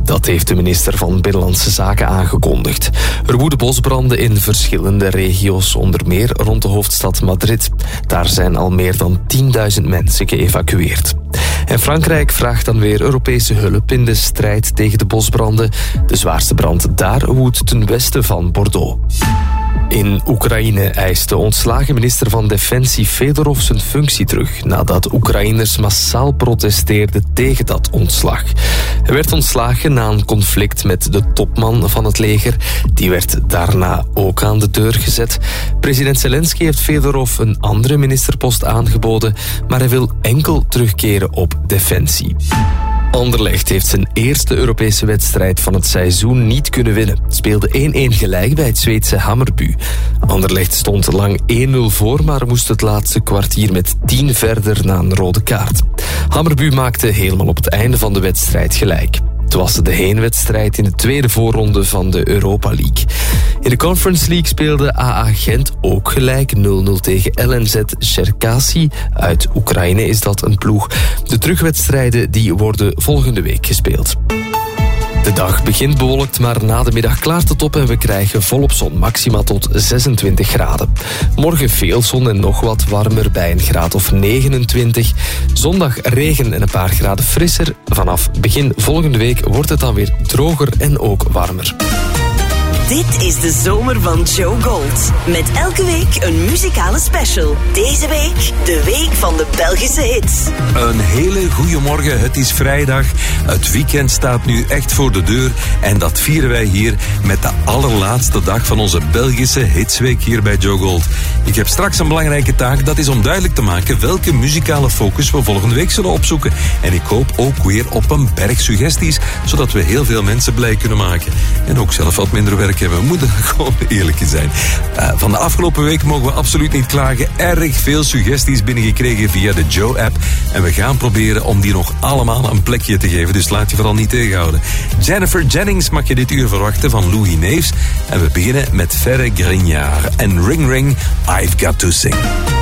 Dat heeft de minister van Binnenlandse Zaken aangekondigd. Er woeden bosbranden in verschillende regio's, onder meer rond de hoofdstad Madrid. Daar zijn al meer dan 10.000 mensen geëvacueerd. En Frankrijk vraagt dan weer Europese hulp in de strijd tegen de bosbranden. De zwaarste brand daar woedt ten westen van Bordeaux. In Oekraïne eist de ontslagen minister van Defensie Fedorov zijn functie terug, nadat Oekraïners massaal protesteerden tegen dat ontslag. Hij werd ontslagen na een conflict met de topman van het leger. Die werd daarna ook aan de deur gezet. President Zelensky heeft Fedorov een andere ministerpost aangeboden, maar hij wil enkel terugkeren op Defensie. Anderlecht heeft zijn eerste Europese wedstrijd van het seizoen niet kunnen winnen. Het speelde 1-1 gelijk bij het Zweedse Hammarby. Anderlecht stond lang 1-0 voor, maar moest het laatste kwartier met 10 verder na een rode kaart. Hammarby maakte helemaal op het einde van de wedstrijd gelijk. Het was de heenwedstrijd in de tweede voorronde van de Europa League. In de Conference League speelde AA Gent ook gelijk 0-0 tegen LNZ Cherkasy. Uit Oekraïne is dat een ploeg. De terugwedstrijden die worden volgende week gespeeld. De dag begint bewolkt, maar na de middag klaart het op en we krijgen volop zon, maxima tot 26 graden. Morgen veel zon en nog wat warmer bij een graad of 29. Zondag regen en een paar graden frisser. Vanaf begin volgende week wordt het dan weer droger en ook warmer. Dit is de zomer van Joe Gold. Met elke week een muzikale special. Deze week de week van de Belgische hits. Een hele goede morgen. Het is vrijdag. Het weekend staat nu echt voor de deur. En dat vieren wij hier met de allerlaatste dag van onze Belgische hitsweek hier bij Joe Gold. Ik heb straks een belangrijke taak. Dat is om duidelijk te maken welke muzikale focus we volgende week zullen opzoeken. En ik hoop ook weer op een berg suggesties, zodat we heel veel mensen blij kunnen maken. En ook zelf wat minder werk hebben. We moeten gewoon eerlijk zijn. Van de afgelopen week mogen we absoluut niet klagen. Erg veel suggesties binnengekregen via de Joe-app. En we gaan proberen om die nog allemaal een plekje te geven. Dus laat je vooral niet tegenhouden. Jennifer Jennings mag je dit uur verwachten van Louis Neefs. En we beginnen met Ferre Grignard en Ring Ring, I've Got to Sing.